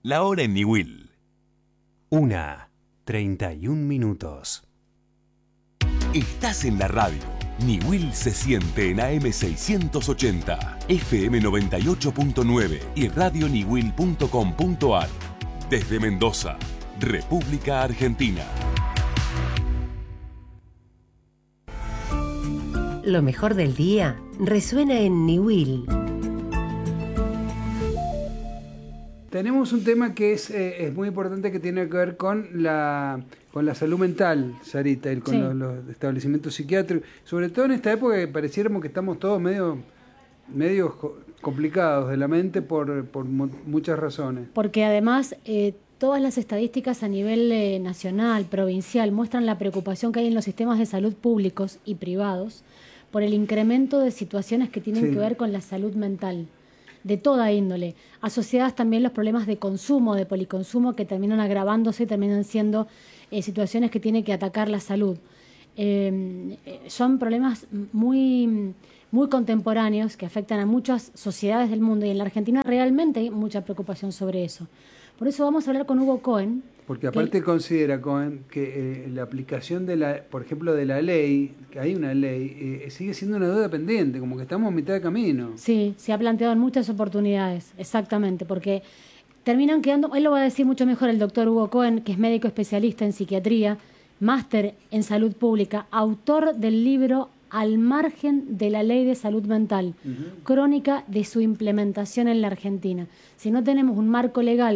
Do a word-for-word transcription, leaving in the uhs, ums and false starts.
La hora en Niwil. Una, treinta y un minutos. Estás en la radio. Niwil se siente en A M seiscientos ochenta, F M noventa y ocho punto nueve y radio niwil punto com punto ar. Desde Mendoza, República Argentina. Lo mejor del día resuena en Niwil. Tenemos un tema que es, eh, es muy importante, que tiene que ver con la, con la salud mental, Sarita, y con sí. los, los establecimientos psiquiátricos. Sobre todo en esta época que pareciéramos que estamos todos medio, medio complicados de la mente por, por muchas razones. Porque además eh, todas las estadísticas a nivel eh, nacional, provincial, muestran la preocupación que hay en los sistemas de salud públicos y privados por el incremento de situaciones que tienen sí. que ver con la salud mental, de toda índole, asociadas también los problemas de consumo, de policonsumo, que terminan agravándose y terminan siendo eh, situaciones que tienen que atacar la salud. Eh, son problemas muy, muy contemporáneos que afectan a muchas sociedades del mundo, y en la Argentina realmente hay mucha preocupación sobre eso. Por eso vamos a hablar con Hugo Cohen. Porque aparte que, considera, Cohen, que eh, la aplicación de la, por ejemplo, de la ley, que hay una ley, eh, sigue siendo una deuda pendiente, como que estamos a mitad de camino. Sí, se ha planteado en muchas oportunidades, exactamente, porque terminan quedando, él lo va a decir mucho mejor el doctor Hugo Cohen, que es médico especialista en psiquiatría, máster en salud pública, autor del libro Al margen de la ley de salud mental, uh-huh. crónica de su implementación en la Argentina. Si no tenemos un marco legal